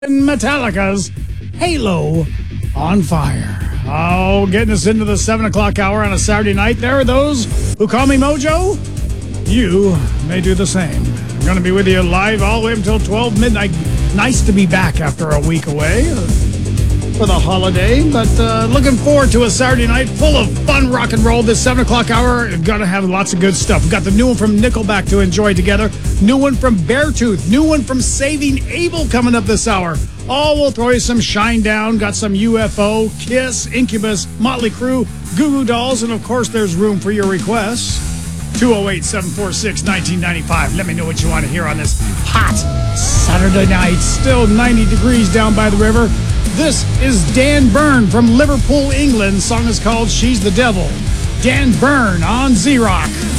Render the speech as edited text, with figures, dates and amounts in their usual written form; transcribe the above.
Metallica's Halo on Fire. Oh, getting us into the 7 o'clock hour on a Saturday night. There are those who call me Mojo. You may do the same. I'm going to be with you live all the way until 12 midnight. Nice to be back after a week away for the holiday, but looking forward to a Saturday night full of fun rock and roll. This 7 o'clock hour is going to have lots of good stuff. We've got the new one from Nickelback to enjoy together, new one from Beartooth, new one from Saving Abel coming up this hour. All will throw you some Shinedown, got some UFO, Kiss, Incubus, Motley Crue, Goo Goo Dolls, and of course there's room for your requests. 208-746-1995. Let me know what you want to hear on this hot Saturday night. Still 90 degrees down by the river. This is Dan Byrne from Liverpool, England. The song is called She's the Devil. Dan Byrne on Z-Rock.